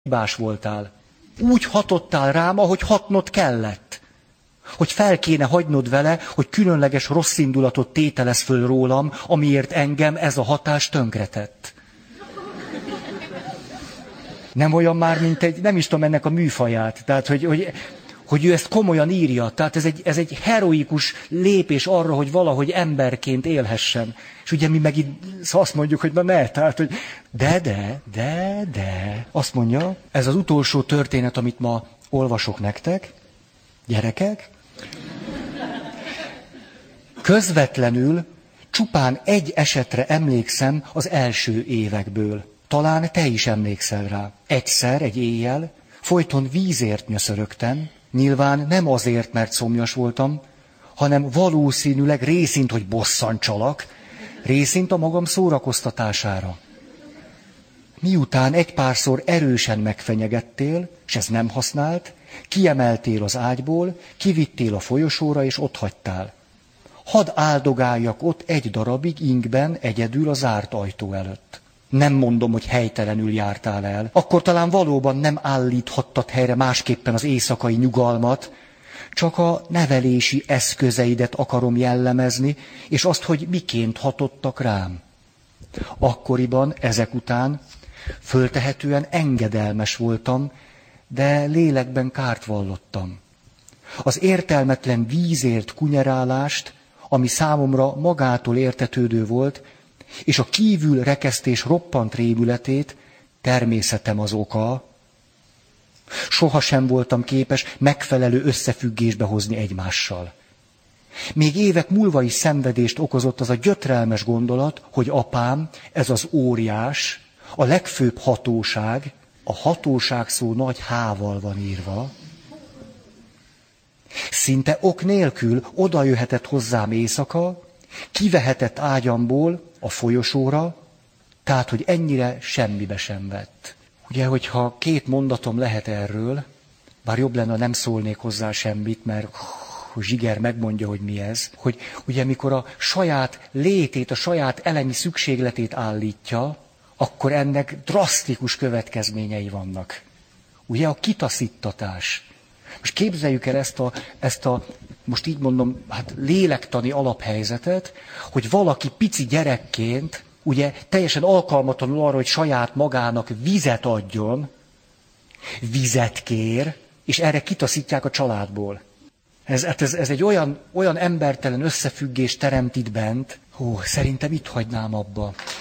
hibás voltál. Úgy hatottál rám, ahogy hatnod kellett. Hogy fel kéne hagynod vele, hogy különleges rosszindulatot tételez föl rólam, amiért engem ez a hatás tönkretett. Nem olyan már, mint egy, nem is tudom ennek a műfaját. Tehát, hogy ő ezt komolyan írja. Tehát ez egy heroikus lépés arra, hogy valahogy emberként élhessen. És ugye mi meg itt azt mondjuk, hogy na ne, tehát, hogy de. Azt mondja, ez az utolsó történet, amit ma olvasok nektek, gyerekek. Közvetlenül csupán egy esetre emlékszem az első évekből. Talán te is emlékszel rá. Egyszer, egy éjjel, folyton vízért nyöszörögtem, nyilván nem azért, mert szomjas voltam, hanem valószínűleg részint, hogy bosszantsalak, részint a magam szórakoztatására. Miután egy párszor erősen megfenyegettél, s ez nem használt, kiemeltél az ágyból, kivittél a folyosóra, és ott hagytál. Hadd áldogáljak ott egy darabig ingben egyedül a zárt ajtó előtt. Nem mondom, hogy helytelenül jártál el. Akkor talán valóban nem állíthattad helyre másképpen az éjszakai nyugalmat, csak a nevelési eszközeidet akarom jellemezni, és azt, hogy miként hatottak rám. Akkoriban, ezek után föltehetően engedelmes voltam, de lélekben kárt vallottam. Az értelmetlen vízért kunyerálást, ami számomra magától értetődő volt, és a kívül rekesztés roppant rémületét természetem az oka. Sohasem voltam képes megfelelő összefüggésbe hozni egymással. Még évek múlva is szenvedést okozott az a gyötrelmes gondolat, hogy apám, ez az óriás, a legfőbb hatóság, a hatóság szó nagy H-val van írva, szinte ok nélkül oda jöhetett hozzám éjszaka, kivehetett ágyamból a folyosóra, tehát, hogy ennyire semmibe sem vett. Ugye, hogyha 2 mondatom lehet erről, bár jobb lenne, nem szólnék hozzá semmit, mert Zsiger megmondja, hogy mi ez, hogy ugye mikor a saját létét, a saját elemi szükségletét állítja, akkor ennek drasztikus következményei vannak. Ugye a kitaszítatás. Most képzeljük el ezt a most így mondom, hát lélektani alaphelyzetet, hogy valaki pici gyerekként, ugye teljesen alkalmatlanul arra, hogy saját magának vizet adjon, vizet kér, és erre kitaszítják a családból. Ez egy olyan embertelen összefüggés teremt itt bent, szerintem itt hagynám abba.